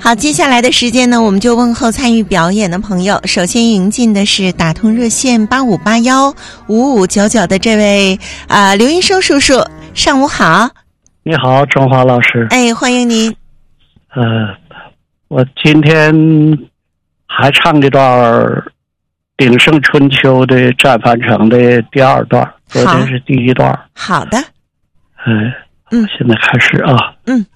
好，接下来的时间呢，我们就问候参与表演的朋友。首先迎进的是打通热线85815599的这位刘云生叔叔，上午好。 你好，钟华老师。 哎，欢迎您。 我今天还唱这段鼎盛春秋的战樊城的第二段，昨天是第一段。 好的。 现在开始啊。